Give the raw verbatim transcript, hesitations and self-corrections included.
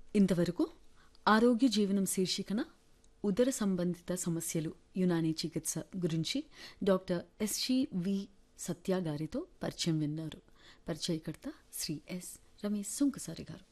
ఇంతవరకు ఆరోగ్య జీవనం శీర్షికన ఉదర సంబంధిత సమస్యలు యునానీ చికిత్స గురించి డాక్టర్ ఎస్జి సత్య గారితో పరిచయం విన్నారు. పరిచయకర్త శ్రీ ఎస్ రమేష్ సుంకసారి గారు.